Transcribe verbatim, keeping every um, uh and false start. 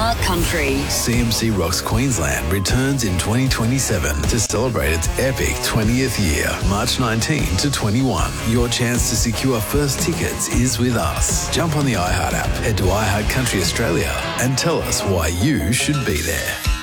iHeart Country. C M C Rocks Queensland returns in twenty twenty-seven to celebrate its epic twentieth year, March nineteenth to twenty-one. Your chance to secure first tickets is with us. Jump on the iHeart app, head to iHeart Country Australia and tell us why you should be there.